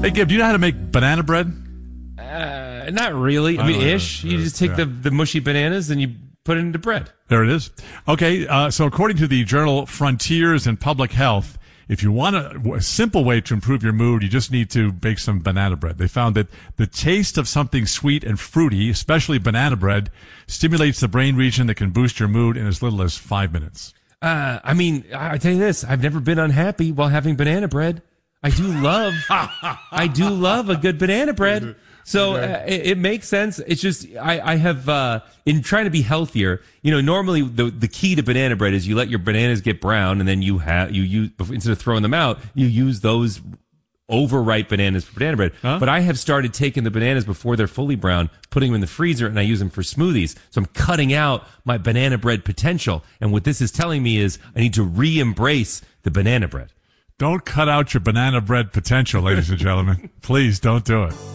Hey, Gib, do you know how to make banana bread? Not really. I mean, ish. You just take the mushy bananas and you put it into bread. There it is. Okay, so according to the journal Frontiers in Public Health, if you want a simple way to improve your mood, you just need to bake some banana bread. They found that the taste of something sweet and fruity, especially banana bread, stimulates the brain region that can boost your mood in as little as 5 minutes. I mean, I tell you this, I've never been unhappy while having banana bread. I do love a good banana bread. So it makes sense. It's just I have in trying to be healthier. You know, normally the key to banana bread is you let your bananas get brown, and then you use instead of throwing them out, you use those overripe bananas for banana bread. Huh? But I have started taking the bananas before they're fully brown, putting them in the freezer, and I use them for smoothies. So I'm cutting out my banana bread potential. And what this is telling me is I need to re-embrace the banana bread. Don't cut out your banana bread potential, ladies and gentlemen. Please don't do it.